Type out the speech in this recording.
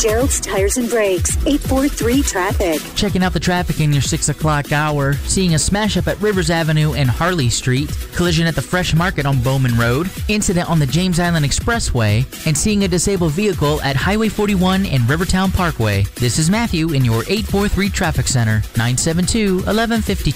Gerald's Tires and Brakes, 843 traffic. Checking out the traffic in your 6 o'clock hour. Seeing a smash up at Rivers Avenue and Harley Street. Collision at the Fresh Market on Bowman Road. Incident on the James Island Expressway. And seeing a disabled vehicle at Highway 41 and Rivertown Parkway. This is Matthew in your 843 Traffic Center, 972-1152.